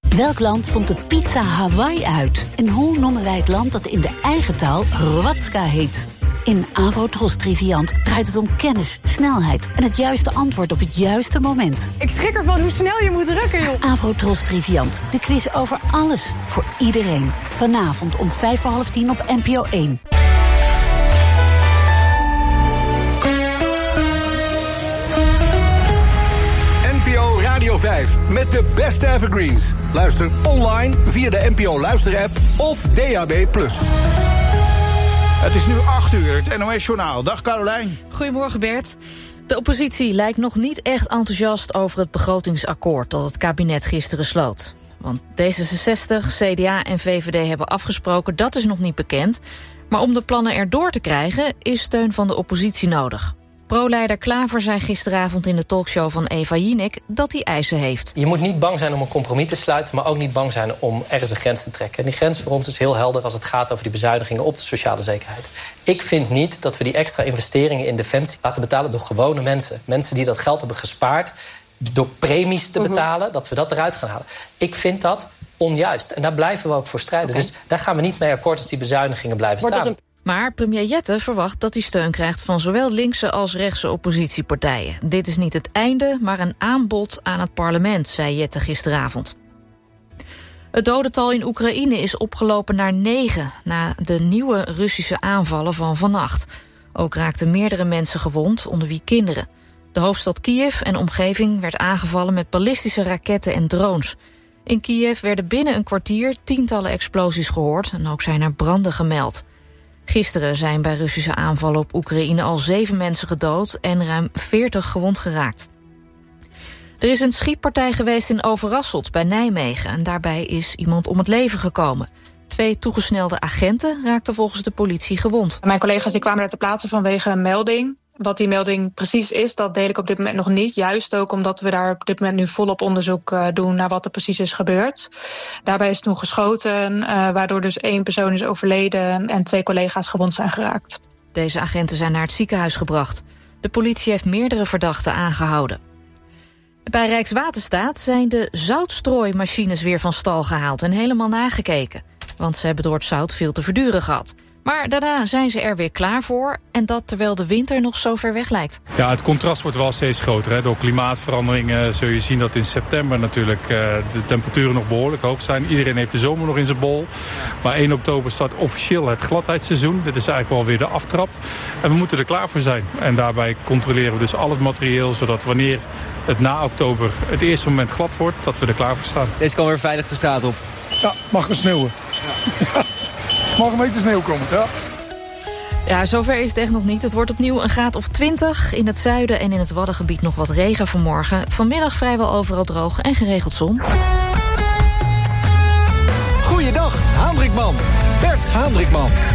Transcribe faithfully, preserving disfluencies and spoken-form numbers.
Welk land vond de pizza Hawaii uit? En hoe noemen wij het land dat in de eigen taal Hrvatska heet? In Avrotros Triviant draait het om kennis, snelheid en het juiste antwoord op het juiste moment. Ik schrik ervan hoe snel je moet drukken, joh. Avrotros Triviant, de quiz over alles, voor iedereen. Vanavond om vijf voor half tien op N P O één. N P O Radio vijf met de beste evergreens. Luister online via de N P O Luister-app of D A B plus. Het is nu acht uur, het N O S-journaal. Dag Carolijn. Goedemorgen Bert. De oppositie lijkt nog niet echt enthousiast over het begrotingsakkoord dat het kabinet gisteren sloot. Want D zesenzestig, C D A en V V D hebben afgesproken, dat is nog niet bekend. Maar om de plannen erdoor te krijgen is steun van de oppositie nodig. Pro-leider Klaver zei gisteravond in de talkshow van Eva Jinek dat hij eisen heeft. Je moet niet bang zijn om een compromis te sluiten, maar ook niet bang zijn om ergens een grens te trekken. En die grens voor ons is heel helder als het gaat over die bezuinigingen op de sociale zekerheid. Ik vind niet dat we die extra investeringen in defensie laten betalen door gewone mensen. Mensen die dat geld hebben gespaard door premies te betalen, uh-huh. dat we dat eruit gaan halen. Ik vind dat onjuist. En daar blijven we ook voor strijden. Okay. Dus daar gaan we niet mee akkoord als die bezuinigingen blijven Wordt staan. Maar premier Jette verwacht dat hij steun krijgt van zowel linkse als rechtse oppositiepartijen. Dit is niet het einde, maar een aanbod aan het parlement, zei Jette gisteravond. Het dodental in Oekraïne is opgelopen naar negen na de nieuwe Russische aanvallen van vannacht. Ook raakten meerdere mensen gewond, onder wie kinderen. De hoofdstad Kiev en omgeving werd aangevallen met ballistische raketten en drones. In Kiev werden binnen een kwartier tientallen explosies gehoord en ook zijn er branden gemeld. Gisteren zijn bij Russische aanvallen op Oekraïne al zeven mensen gedood en ruim veertig gewond geraakt. Er is een schietpartij geweest in Overasselt bij Nijmegen en daarbij is iemand om het leven gekomen. Twee toegesnelde agenten raakten volgens de politie gewond. Mijn collega's die kwamen er ter plaatse vanwege een melding. Wat die melding precies is, dat deel ik op dit moment nog niet. Juist ook omdat we daar op dit moment nu volop onderzoek uh, doen naar wat er precies is gebeurd. Daarbij is toen geschoten, uh, waardoor dus één persoon is overleden en twee collega's gewond zijn geraakt. Deze agenten zijn naar het ziekenhuis gebracht. De politie heeft meerdere verdachten aangehouden. Bij Rijkswaterstaat zijn de zoutstrooimachines weer van stal gehaald en helemaal nagekeken. Want ze hebben door het zout veel te verduren gehad. Maar daarna zijn ze er weer klaar voor. En dat terwijl de winter nog zo ver weg lijkt. Ja, het contrast wordt wel steeds groter. Hè. Door klimaatverandering uh, zul je zien dat in september natuurlijk uh, de temperaturen nog behoorlijk hoog zijn. Iedereen heeft de zomer nog in zijn bol. Maar één oktober start officieel het gladheidsseizoen. Dit is eigenlijk wel weer de aftrap. En we moeten er klaar voor zijn. En daarbij controleren we dus al het materieel. Zodat wanneer het na oktober het eerste moment glad wordt, dat we er klaar voor staan. Deze kan weer veilig de straat op. Ja, mag er sneeuwen. Ja. Mag een beetje sneeuw komen, ja. Ja, zover is het echt nog niet. Het wordt opnieuw een graad of twintig. In het zuiden en in het Waddengebied nog wat regen vanmorgen. Vanmiddag vrijwel overal droog en geregeld zon. Goeiedag, Hendrikman. Bert Hendrikman.